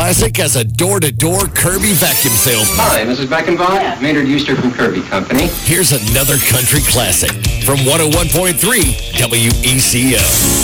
classic as a door-to-door Kirby vacuum salesman. Hi, Mrs. Beckenbach. Maynard Euster from Kirby Company. Here's another country classic from 101.3 WECO.